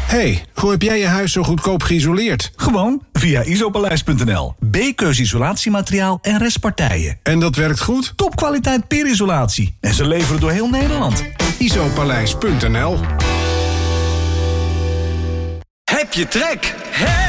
Hey, hoe heb jij je huis zo goedkoop geïsoleerd? Gewoon via isopaleis.nl. B-keus isolatiemateriaal en restpartijen. En dat werkt goed? Topkwaliteit peerisolatie. En ze leveren door heel Nederland. Isopaleis.nl. Heb je trek?